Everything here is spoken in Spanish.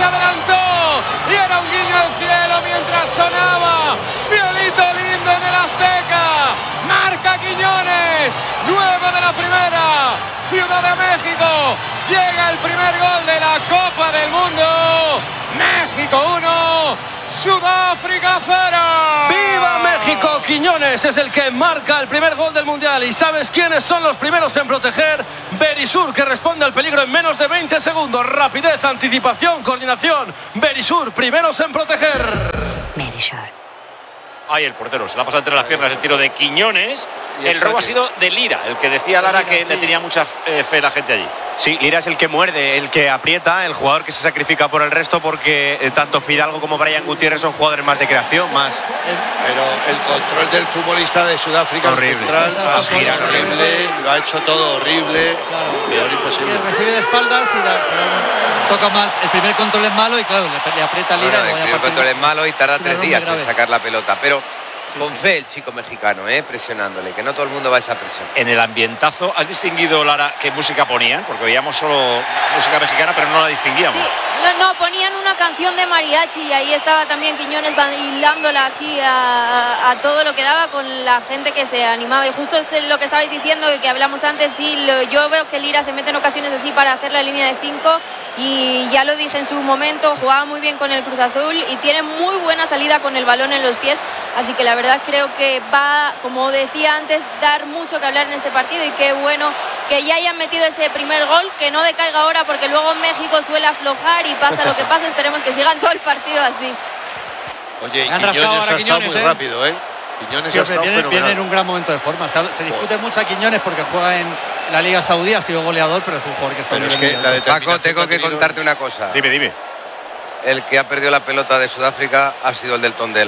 adelantó y era un guiño al cielo mientras sonaba Violito Lindo en el Azteca. Marca Quiñones, 9 de la primera. Ciudad de México, llega el primer gol de la Copa del Mundo. México 1, Sudáfrica 0. ¡Viva México! Quiñones es el que marca el primer gol del Mundial. ¿Y sabes quiénes son los primeros en proteger? Verisur, que responde al peligro en menos de 20 segundos. Rapidez, anticipación, coordinación. Verisur, primeros en proteger. Verisur. Ahí el portero se la pasa entre las piernas el tiro de Quiñones. El robo ha sido de Lira, el que decía Lara que le tenía mucha fe la gente allí. Sí, Lira es el que muerde, el que aprieta, el jugador que se sacrifica por el resto, porque tanto Fidalgo como Brian Gutiérrez son jugadores más de creación, más. Pero el control del futbolista de Sudáfrica horrible. Central ha sido horrible, lo ha hecho todo horrible, peor imposible. Sí, recibe de espaldas y toca mal. El primer control es malo y claro, le aprieta Lira. El primer control es malo y tarda 3 días en sacar la pelota, pero con fe el chico mexicano, presionándole, que no todo el mundo va a esa presión. En el ambientazo, ¿has distinguido, Lara, qué música ponían? Porque veíamos solo música mexicana, pero no la distinguíamos. Sí, no, ponían una canción de mariachi y ahí estaba también Quiñones bailándola aquí a todo lo que daba con la gente que se animaba. Y justo es lo que estabais diciendo y que hablamos antes, sí, yo veo que Lira se mete en ocasiones así para hacer la línea de 5 y ya lo dije en su momento, jugaba muy bien con el Cruz Azul y tiene muy buena salida con el balón en los pies, así que la verdad creo que va, como decía antes, dar mucho que hablar en este partido y qué bueno que ya hayan metido ese primer gol, que no decaiga ahora porque luego México suele aflojar y pasa lo que pasa, esperemos que sigan todo el partido así. Oye, y Quiñones ha estado muy rápido, Quiñones sí, viene en un gran momento de forma. Se discute mucho a Quiñones porque juega en la Liga Saudí, ha sido goleador, pero es un jugador que está muy bien. Paco, tengo que contarte una cosa. Dime. El que ha perdido la pelota de Sudáfrica ha sido el del Tondela.